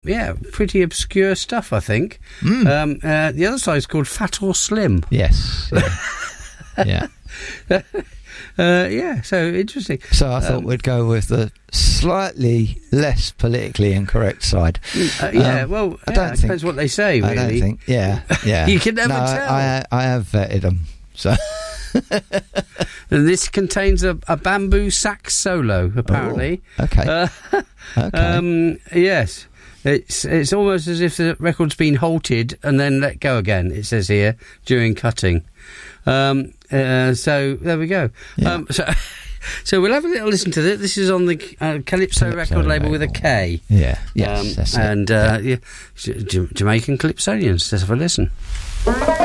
pretty obscure stuff, I think. The other side is called Fat or Slim. Yes. Yeah. So interesting. So I thought we'd go with the slightly less politically incorrect side. I don't think, depends what they say, really. I don't think, yeah. You can never tell. I have vetted them, so... And this contains a bamboo sax solo, apparently. Oh, okay. Okay. Yes. It's almost as if the record's been halted and then let go again, it says here, during cutting. So there we go. Yeah. So we'll have a little listen to this. This is on the Calypso record label with a K. Yeah. Yes. That's it. And Jamaican Calypsonians. Let's have a listen.